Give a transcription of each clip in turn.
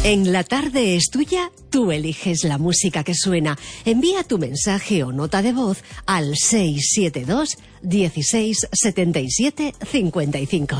En La Tarde es Tuya, tú eliges la música que suena. Envía tu mensaje o nota de voz al 672 16 77 55.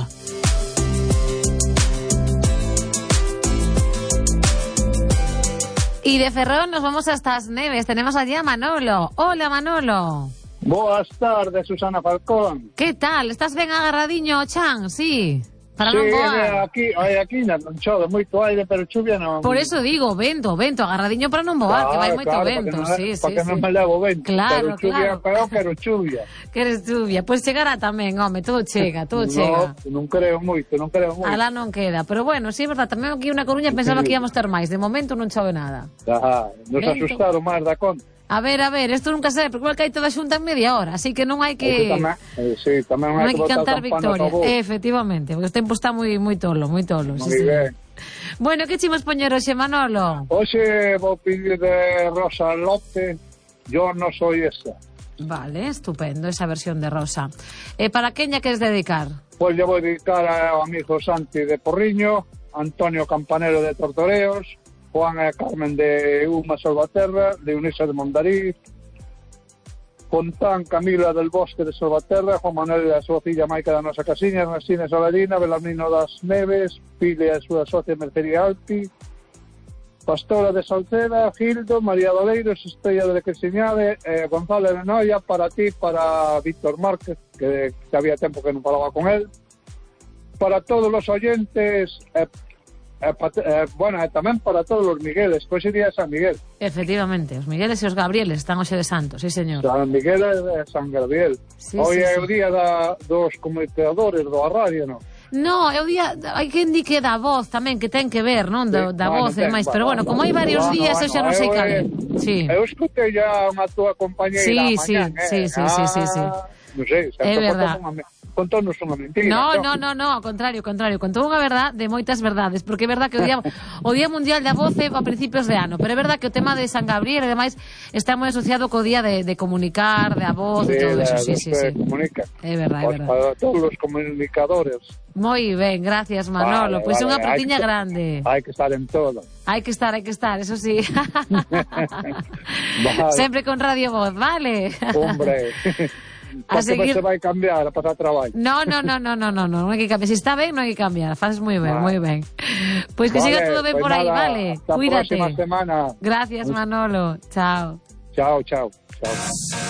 Y de Ferrol nos vamos hasta As Neves. Tenemos allí a Manolo. Hola, Manolo. Boas tardes, Susana Falcón. Que tal? Estás ben agarradiño, Chan? Sí. Para non Sí, voar. aquí non chove moito aire, pero chuvia non. Por eso digo, vento, agarradiño para non voar, que vai moito vento. Porque non me levo vento. Claro, pero chuvia, claro. Pero chuvia. Queres chuvia? Pois chegará tamén, home, todo chega. Non creo moito. Alá non queda, pero bueno, sí, é verdad, tamén aquí na Coruña pensaba que íamos ter máis, de momento non chove nada. Nos Vento. asustaron máis da conta. A ver, isto nunca sabe, porque igual que hai toda xunta en media hora, así que non hai que... Tamén non hai que botar cantar campanas victoria. ao bo. Efectivamente, porque o tempo está moi tolo, Moi sí. ben. Bueno, que chimos poñer hoxe, Manolo? Hoxe vou pedir de Rosa López, Yo no soy esa. Vale, estupendo, esa versión de Rosa. Para quen lla queres dedicar? Pois lle vou dedicar ao amigo Santi de Porriño, Antonio Campanero de Tortoreos, Juan e Carmen de Uma Salvaterra, de Unisa de Mondariz, Fontán Camila del Bosque de Salvaterra, Juan Manuel e a súa filla Maica da nosa casiña, Ernestina Saladina, Belarmino das Neves, Pile e a súa socia Mercería Alpi, Pastora de Salceda, Gildo, María Doleiros, Estrella de Cresciñade, Gonzalo de Noia, para ti, para Víctor Márquez, que había tempo que non falaba con él, para todos os oyentes, bueno, tamén para todos os Migueles, pois sería San Miguel. Efectivamente, os Migueles e os Gabrieles están hoxe de santos, sí, señor. San Miguel e San Gabriel. Hoy é o día dos comunicadores do radio, non? No, é o día, hai quen di que da voz tamén, que ten que ver, non? Da voz e máis, pero bueno, como hai varios días, eu xa non sei cal é. Sí. Eu escutei ya unha túa compañeira sí, mañán, sí. Non sei, é verdad. Contónos unha mentira. No, ao contrario, contou unha verdad de moitas verdades, porque é verdad que o Día Mundial da Voz é a principios de ano, pero é verdad que o tema de San Gabriel e demais está moi asociado co día de comunicar, de a voz, de todo eso, sí. Comunica. É verdad. Para todos os comunicadores. Moi ben, gracias, Manolo. Pois unha apertiña grande. Hai que estar en todo. Hai que estar, eso sí. Vale. Sempre con Radio Voz, vale? Hombre. A seguir... se vai cambiar a pasar traballo. No, non hai que cambiar. Se está ben, non hai que cambiar. Faces moi ben, moi ben. Pois que siga todo ben por aí, vale? Hasta Cuídate. Hasta a próxima semana. Gracias, Manolo. Chao. Chao.